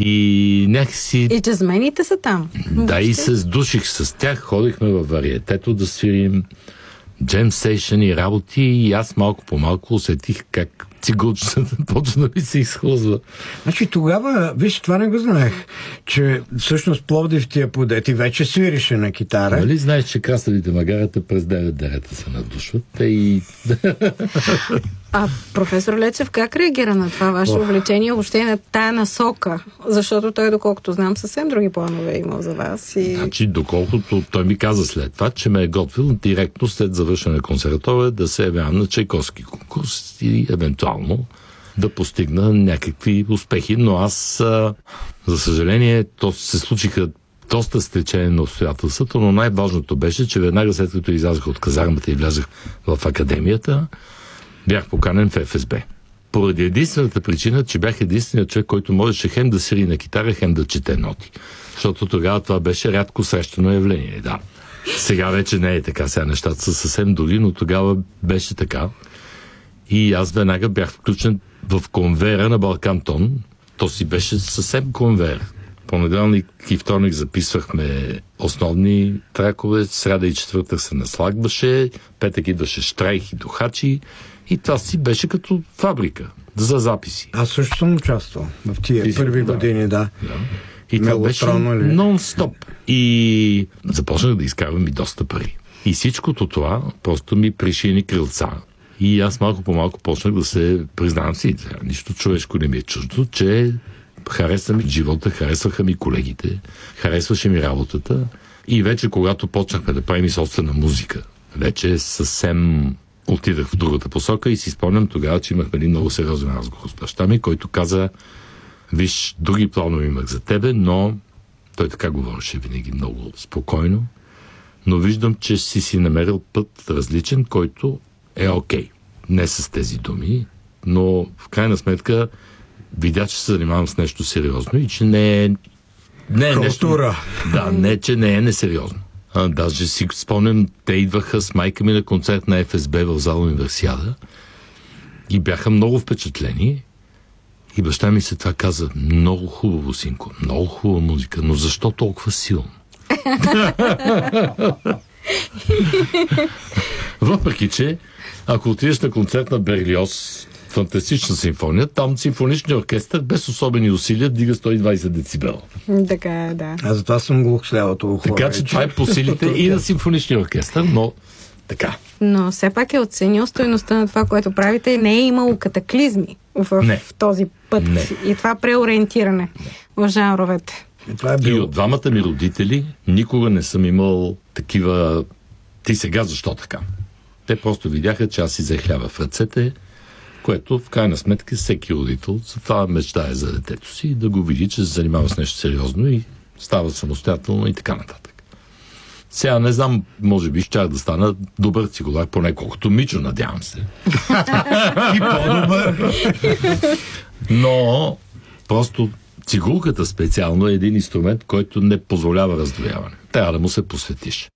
И някакси... И джазмените са там. Да, и се сдуших с тях, ходихме във вариетето да свирим джем сейшън и работи, и аз малко по малко усетих как цигулчетата почна да ми се изхлъзва. Значи тогава, виж, това не го знаех, че всъщност Пловдив ти е подети, вече свирише на китара. Нали знаеш, че краставите магарата през 9 дерета се надушват и... А професор Лецев как реагира на това ваше увлечение, въобще на тая насока? Защото той, доколкото знам, съвсем други планове е имал за вас. И... Значи, доколкото той ми каза след това, че ме е готвил директно след завършване на консерватория да се явявам на Чайковски конкурс и евентуално да постигна някакви успехи, но аз, за съжаление, то се случиха доста стечение на обстоятелствата, но най-важното беше, че веднага след като излязах от казармата и влязах в академията, бях поканен в ФСБ. Поради единствената причина, че бях единственият човек, който можеше хем да свири на китара, хем да чете ноти. Защото тогава това беше рядко срещано явление, да. Сега вече не е така, сега нещата са съвсем други, но тогава беше така. И аз веднага бях включен в конвейера на Балкантон. То си беше съвсем конвейер. Понеделник и вторник записвахме основни тракове, сряда и четвъртък се наслагваше, петък идваше штрайх и духачи, и това си беше като фабрика за записи. Аз също съм участвал в тия първи години, да. И това беше нон-стоп. И започнах да изкарвам и доста пари. И всичкото това просто ми пришини крилца. И аз малко по малко почнах да се признавам си. Нищо човешко не ми е чуждо, че хареса ми живота, харесваха ми колегите, харесваше ми работата. И вече, когато почнахме да правим и собствена музика, вече съвсем отидах в другата посока и си спомням тогава, че имахме един много сериозен разговор с баща ми, който каза: виж, други планове имах за тебе, но той така говореше винаги много спокойно, но виждам, че си намерил път различен, който е окей. Не с тези думи, но в крайна сметка видя, че се занимавам с нещо сериозно и че не е нещо... Да, не, че не е несериозно. Даже си спомням, те идваха с майка ми на концерт на ФСБ в зала Универсиада и бяха много впечатлени. И баща ми се това каза: много хубаво, синко, много хубава музика, но защо толкова силно? Въпреки че, ако отидеш на концерт на Берлиоз, фантастична симфония, там симфоничният оркестър без особени усилия дига 120 децибела. Така е, да. Аз затова съм глух с лявото ухо. Така че това е по силите и на симфоничния оркестър, но така. Но все пак е оценил стойността на това, което правите, и не е имало катаклизми в този път. Не. И това преориентиране в жанровете. И от двамата ми родители никога не съм имал такива: ти сега защо така? Те просто видяха, че аз си взех хляба в ръцете, което в крайна сметка всеки родител това мечтае за детето си, да го види, че се занимава с нещо сериозно и става самостоятелно и така нататък. Сега не знам, може би щях да стана добър цигулар, поне колкото Мичо, надявам се. И по-добър. Но просто цигулката специално е един инструмент, който не позволява раздвояване. Трябва да му се посветиш.